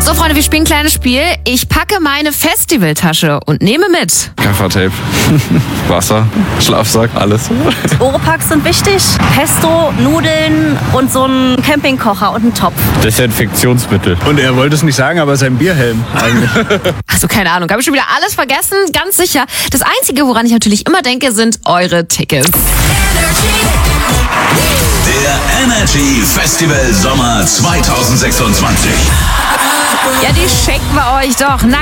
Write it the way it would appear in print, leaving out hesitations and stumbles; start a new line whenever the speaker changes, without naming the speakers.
So, Freunde, wir spielen ein kleines Spiel. Ich packe meine Festivaltasche und nehme mit
Gaffertape, Wasser, Schlafsack, alles.
Oropax sind wichtig. Pesto, Nudeln und so ein Campingkocher und ein Topf.
Desinfektionsmittel.
Und er wollte es nicht sagen, aber sein Bierhelm eigentlich.
Also keine Ahnung, habe ich schon wieder alles vergessen, ganz sicher. Das Einzige, woran ich natürlich immer denke, sind eure Tickets.
Der Energy Festival Sommer 2026.
Ja, die schenken wir euch doch. Na